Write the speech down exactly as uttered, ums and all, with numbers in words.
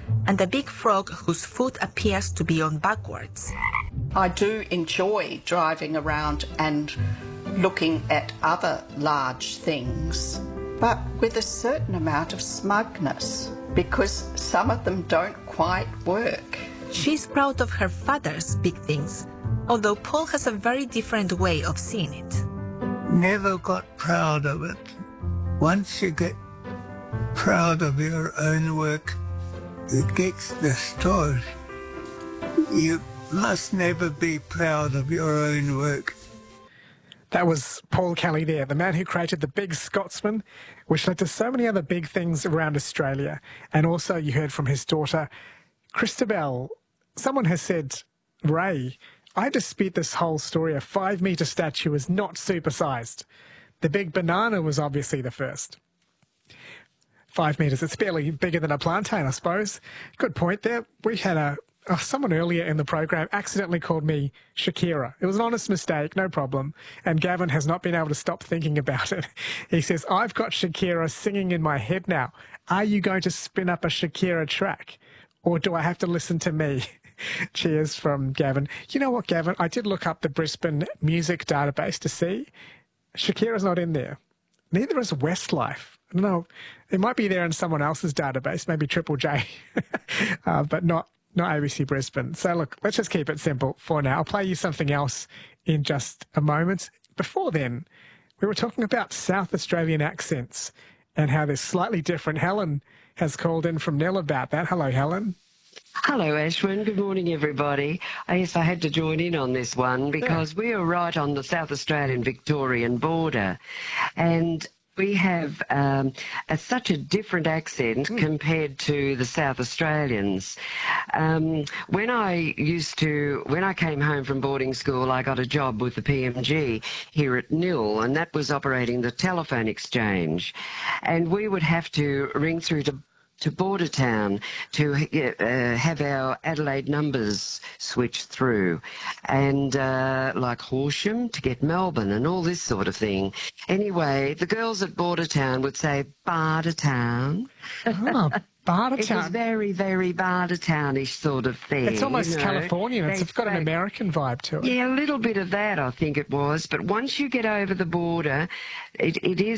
and a big frog whose foot appears to be on backwards. I do enjoy driving around and looking at other large things, but with a certain amount of smugness, because some of them don't quite work. She's proud of her father's big things, although Paul has a very different way of seeing it. Never got proud of it. Once you get proud of your own work, it gets destroyed. You must never be proud of your own work. That was Paul Kelly there, the man who created the Big Scotsman, which led to so many other big things around Australia. And also you heard from his daughter, Christabel. Someone has said, Ray, I dispute this whole story. A five-metre statue is not supersized. The big banana was obviously the first. Five metres, it's barely bigger than a plantain, I suppose. Good point there. We had a oh, someone earlier in the program accidentally called me Shakira. It was an honest mistake, no problem. And Gavin has not been able to stop thinking about it. He says, I've got Shakira singing in my head now. Are you going to spin up a Shakira track? Or do I have to listen to me? Cheers from Gavin. You know what, Gavin? I did look up the Brisbane music database to see. Shakira's not in there. Neither is Westlife. I don't know. It might be there in someone else's database, maybe Triple J, uh, but not, not A B C Brisbane. So look, let's just keep it simple for now. I'll play you something else in just a moment. Before then, we were talking about South Australian accents and how they're slightly different. Helen has called in from Nell about that. Hello, Helen. Hello, Ashwin. Good morning, everybody. I guess I had to join in on this one because yeah. we are right on the South Australian-Victorian border, and we have um, a, such a different accent mm. compared to the South Australians. Um, when I used to, when I came home from boarding school, I got a job with the P M G here at Nil, and that was operating the telephone exchange, and we would have to ring through to to Bordertown to uh, have our Adelaide numbers switched through, and uh, like Horsham to get Melbourne and all this sort of thing. Anyway, the girls at Bordertown would say Bartertown. Oh, Bartertown. It was very, very Bartertownish sort of thing. It's almost you know? Californian. It's, it's got an American vibe to it. Yeah, a little bit of that, I think it was. But once you get over the border, it, it is